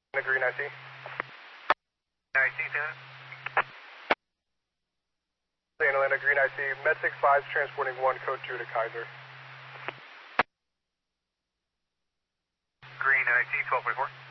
The green IC. IC, Santa. Santa Atlanta, green IC. Med 65 is transporting 1, code 2 to Kaiser. Green IC, 1244.